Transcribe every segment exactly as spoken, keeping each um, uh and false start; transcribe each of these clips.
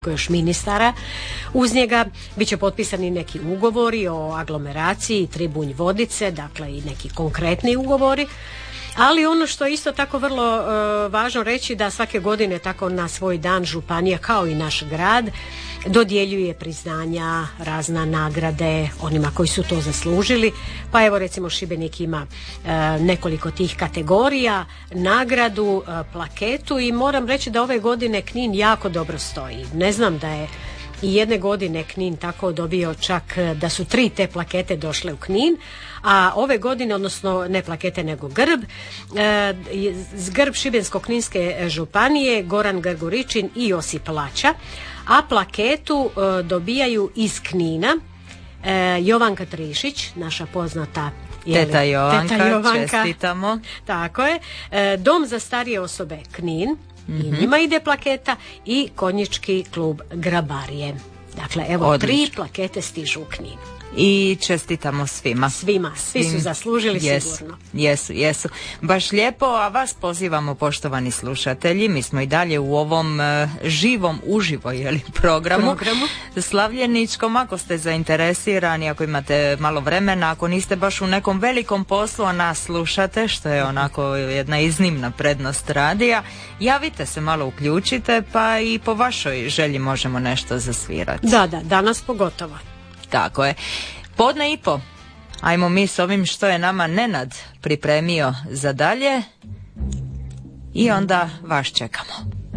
još ministara uz njega. Biće potpisani neki ugovori o aglomeraciji Tribunj Vodice, dakle i neki konkretni ugovori. Ali ono što je isto tako vrlo uh, važno reći, da svake godine tako na svoj dan županija kao i naš grad dodjeljuje priznanja, razna nagrade onima koji su to zaslužili. Pa evo recimo Šibenik ima uh, nekoliko tih kategorija, nagradu, uh, plaketu, i moram reći da ove godine Knin jako dobro stoji. Ne znam da je i jedne godine Knin tako dobio čak da su tri te plakete došle u Knin, a ove godine, odnosno ne plakete nego grb, e, grb Šibensko-kninske županije Goran Grguričin i Josip Lača, a plaketu e, dobijaju iz Knina e, Jovanka Trišić, naša poznata Teta Jovanka, Teta Jovanka, čestitamo. Tako je. E, Dom za starije osobe Knin, mm-hmm. i njima ide plaketa, i Konjički klub Grabarije. Dakle, evo, odlično. Tri plakete stižu u Knin. I čestitamo svima. Svima, svi su zaslužili, jesu, sigurno. Jesu, jesu. Baš lijepo, a vas pozivamo, poštovani slušatelji, mi smo i dalje u ovom uh, živom, uživo jeli, programu, programu slavljeničkom. Ako ste zainteresirani, ako imate malo vremena, ako niste baš u nekom velikom poslu, a nas slušate, što je onako jedna iznimna prednost radija, javite se, malo uključite, pa i po vašoj želji možemo nešto zasvirati. Da, da, danas pogotovo. Tako je. Podne i po. Ajmo mi s ovim što je nama Nenad pripremio za dalje i onda vas čekamo.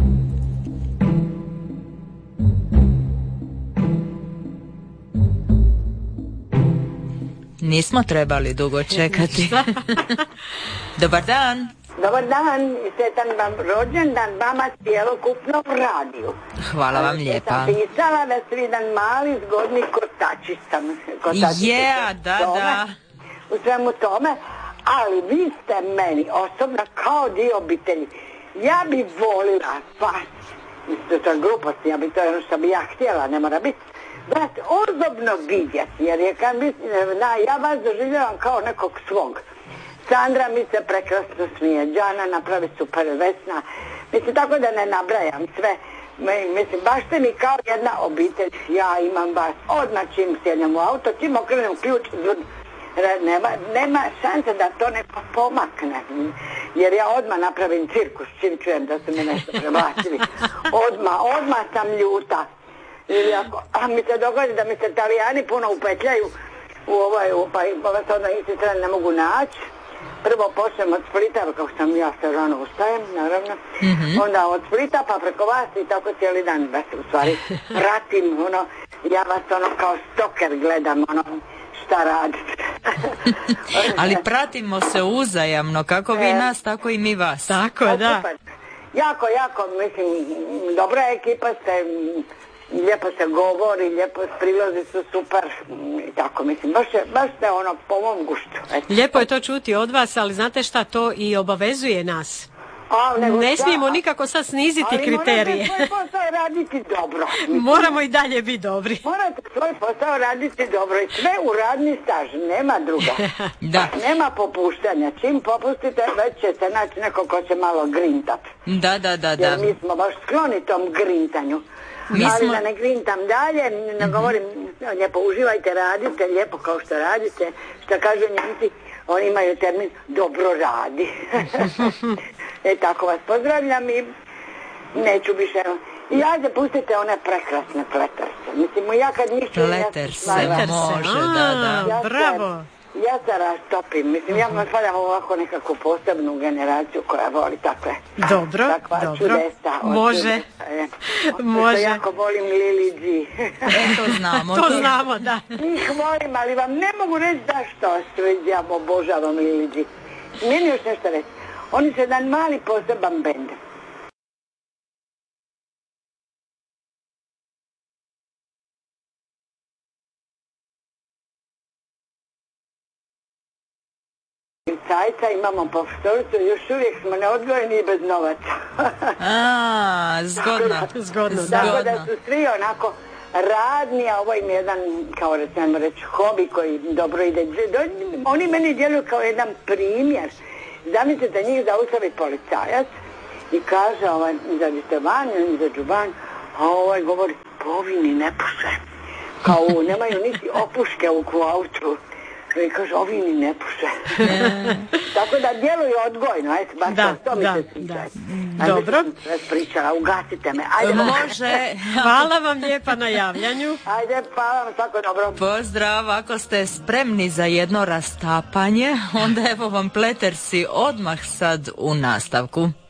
Nismo trebali dugo čekati. Dobar dan. Dobar dan, sretan vam rođendan vama cjelokupnom radiju. Hvala vam lijepa. Sam pisala da ste jedan mali zgodni kotačić sam. Je, da, da. U svemu tome, ali vi ste meni osobno kao dio obitelji. Ja bi volila vas, mislim, to je glupost, ja bi to je ono što bi ja htjela, ne mora biti, vas osobno vidjeti, jer je kad mislim, da, ja vas doživljavam kao nekog svog. Sandra mi se prekrasno smije, Đana napravi super, Vesna, mislim, tako da ne nabrajam sve, mislim, baš ste mi kao jedna obitelj, ja imam vas, odmah čim sjednem u auto, čim okrenem ključ, nema, nema šanse da to neko pomakne, jer ja odmah napravim cirkus, čim čujem da su mi nešto prebacili, odmah, odmah sam ljuta, ili ako, a mi se dogodi da mi se Italijani puno upetljaju u ovaj, pa vas odmah isti stran ne mogu naći. Prvo počnem od Splita, kako sam ja se rano ustajem, naravno, mm-hmm. onda od Splita pa preko vas i tako cijeli dan vas u stvari pratim, ono, ja vas ono kao stoker gledam, ono, šta radite. Ali pratimo se uzajamno, kako vi nas, tako i mi vas. Tako je, da. Super. Jako, jako, mislim, dobra ekipa ste, lijepo se govori, lijepo prilozi su super i tako, mislim, baš, je, baš ste ono po mom guštu. Eto. Lijepo je to čuti od vas, ali znate šta, to i obavezuje nas. A, nego ne šta? smijemo nikako sad sniziti ali kriterije. Ali morate svoj posao raditi dobro. Mislim. Moramo i dalje biti dobri. Morate svoj posao raditi dobro i sve u radni staž, nema druga. Da. Nema popuštanja, čim popustite već ćete naći neko ko će malo grintat. Da, da, da, da. Jer mi smo baš skloni tom grintanju. Mi ali smo... da ne grintam dalje, ne mm-hmm. govorim, lijepo uživajte, radite, lijepo kao što radite, što kažu Njemci, oni imaju termin dobro radi. E tako vas pozdravljam i neću više. I ajde pustite one prekrasne pleterse. Mislim, ja kad njih čujem... Pleterse, ja može, a, da, da. Ja bravo. Ja se rastopim, mislim, ja vam spadam ovako nekakvu posebnu generaciju koja voli takve. Dobro, takva dobro. Čudesta, može, čudesta, može. Jako volim Lili G. E, to znamo. To znamo, da. Njih volim, ali vam ne mogu reći zašto ja obožavam Lili G. Meni još nešto reći. Oni su jedan mali poseban bend. Cajca, imamo profesoricu, još uvijek smo neodgojeni i bez novaca. A, zgodno, zgodno, da. Tako da su svi onako radni, a ovo im je jedan, kao recimo reći, hobi koji dobro ide. Oni meni djeluju kao jedan primjer. Zamislite, njih zaustavi policajac i kaže, ovaj, izađite van, izađu van, A ovaj govori, pa ovi ni ne puše. Kao nemaju niti opuške u autu. I kaže, ovi ni ne puše. Tako da djeluje odgojno, ajte, baš Da, to mi da, se da. sviđa. Dobro. Sve pričala, ugasite me. Ajde, Može. Hvala vam lijepa na javljanju. ajde, hvala vam, svako dobro. Pozdrav, ako ste spremni za jedno rastapanje, onda evo vam Pletersi odmah sad u nastavku.